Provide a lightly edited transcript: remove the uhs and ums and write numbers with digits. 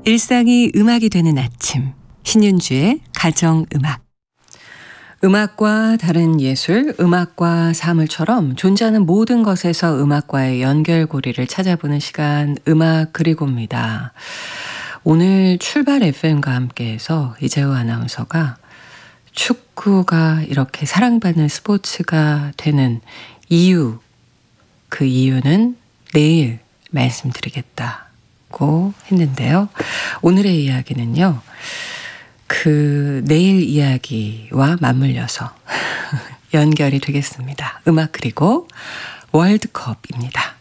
일상이 음악이 되는 아침, 신윤주의 가정음악. 음악과 다른 예술, 음악과 사물처럼 존재하는 모든 것에서 음악과의 연결고리를 찾아보는 시간, 음악 그리고입니다. 오늘 출발 FM과 함께해서 이재우 아나운서가 축구가 이렇게 사랑받는 스포츠가 되는 이유, 그 이유는 내일 말씀드리겠다고 했는데요. 오늘의 이야기는요, 그 내일 이야기와 맞물려서 연결이 되겠습니다. 음악 그리고 월드컵입니다.